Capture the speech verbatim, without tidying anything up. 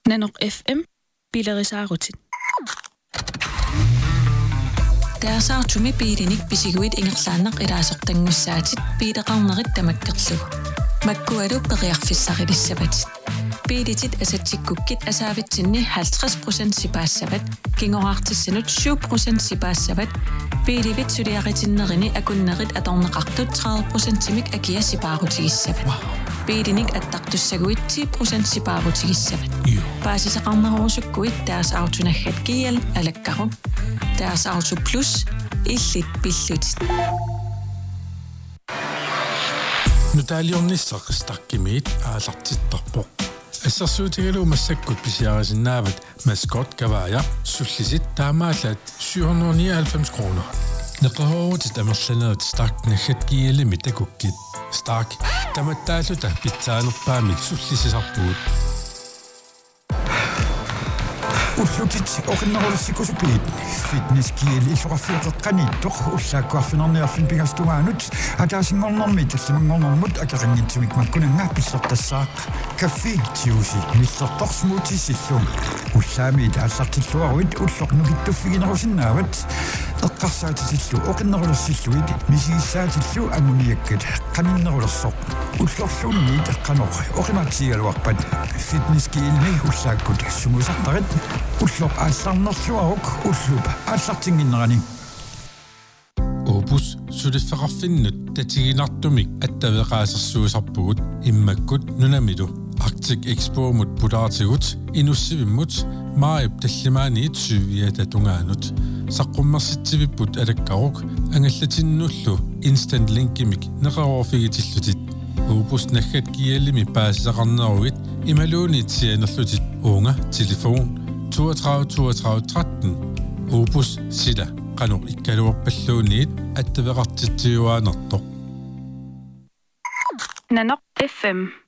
Nanok F M Bilerisaarutin. Taasartumi piirinik pisiguit ingerlaannaq ilaasortangussaatit piileqarnerit tamakkerlugu. Makkualu periarfissaqilissavatit. Piilitit asatsikkukkit asaavitsinni halvtreds procent sipaassavat, kingoraartissanut syv procent sipaassavat, piilivit suliaritinnerini akunnerit atorneqartut tredive procent-imik akia sipaarutigissavad. Piilinik attartussaguit ti procent sipaarutigissavad. Paasisaqarnerusukkuit taas autunaggat kial alakkaruk, taas auto plus illit pillutit. Nutaliornissaqistarkimiit aalartittarpoq. Assarsuutigalu massakkut pisiarisinaavat maskot kavaaja sullisit taamaallaat syv hundrede og nioghalvfems kroner. Neqaruutit amerlanerit Stark naggatkiilimi takukkit. Stark tamattaalluta pitsaanerpaamik sullisiserpuut. Ullutit oqinnerulissikusupiit fitnesskiil illoraffiaqeqqaniittoq ullaakkuarfinerniarfin pigastumaanut ataasingornermit allimangornermut akeqanngitsimik makkunangaa pissertassaaq kaffi tiusi nissertor smoothisillum ullaamiit aallartilluaruit ullornukittuффигинерусиннаават эққарсаатисиллу оқиннерулерсиллуит мисигиссаатиллу амуниаккат қаминнерулерсоқ уллорлуунниит эққанеқ оқимаатсигалуарпат фитнескиилми уллааккут сумусартарит уллоқ аалларнерлуарук уллуп ааллартингиннерани Opus sudifferarfinnut tatigинартумик аттавеқаасерсуусарпугут иммаккут нунамилу Arctic Expo mut pudaartigut inussivimut maayup tallimaaniit syyviata tungaanut saqqummersitsiviput alakkaruk angallatinullu instant linkimik neqaruorfigitillutit Opus naggat kiallimi paasisaqarneruit imaluuniitsianerlutit unga telefon toogtredive toogtredive tretten Opus sila qanuq ikkaluarpalluuniit attaveqartitsiuaanertoq Nanok F M